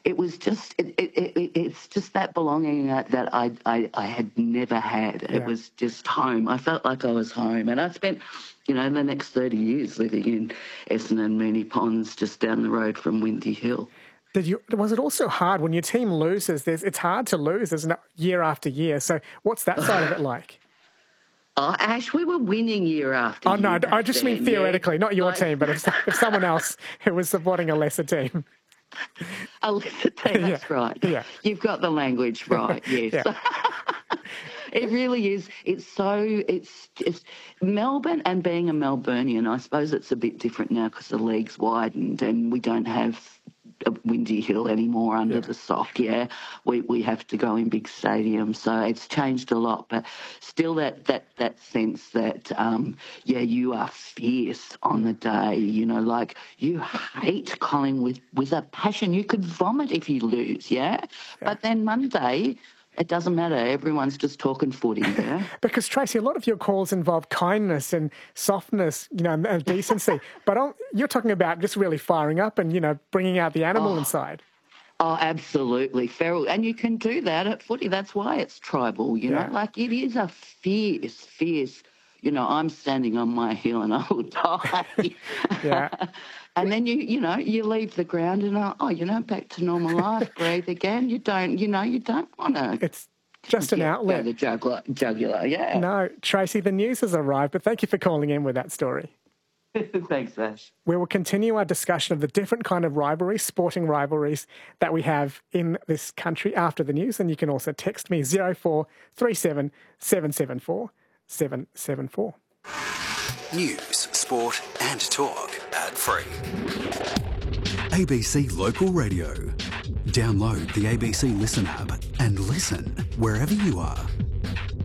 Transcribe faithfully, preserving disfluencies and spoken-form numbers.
it was just it, it, it, it's just that belonging that, that I, I I had never had. It Yeah. was just home. I felt like I was home, and I spent, you know, the next thirty years living in Essendon, Moonee Ponds, just down the road from Windy Hill. Did you? Was it also hard when your team loses? There's, it's hard to lose, isn't it, year after year? So what's that side of it like? Oh, Ash, we were winning year after Oh, year. no, I just then, mean theoretically, yeah. not your like, team, but if, if someone else who was supporting a lesser team. A lesser team, that's Yeah. right. Yeah. You've got the language right, yes. Yeah. It really is. It's so, it's just, Melbourne, and being a Melburnian, I suppose it's a bit different now because the league's widened and we don't have a Windy Hill anymore under Yeah. the soft, yeah. We we have to go in big stadiums, so it's changed a lot, but still that, that, that sense that, um, yeah, you are fierce on the day, you know, like you hate Collingwood with a passion. You could vomit if you lose, yeah? yeah. But then Monday, it doesn't matter. Everyone's just talking footy, yeah? Because, Tracy, a lot of your calls involve kindness and softness, you know, and decency. But I'll, you're talking about just really firing up and, you know, bringing out the animal Oh. inside. Oh, absolutely. Feral. And you can do that at footy. That's why it's tribal, you Yeah. know? Like, it is a fierce, fierce, you know, I'm standing on my hill and I will die. Yeah. And then, you you know, you leave the ground and, uh, oh, you know, back to normal life, breathe again. You don't, you know, you don't want to... It's just an outlet. The jugular, jugular, yeah. No, Tracy, the news has arrived, but thank you for calling in with that story. Thanks, Ash. We will continue our discussion of the different kind of rivalries, sporting rivalries, that we have in this country after the news. And you can also text me zero four three seven seven seven four seven seven four. News, sport and talk ad-free. A B C Local Radio. Download the A B C Listen app and listen wherever you are.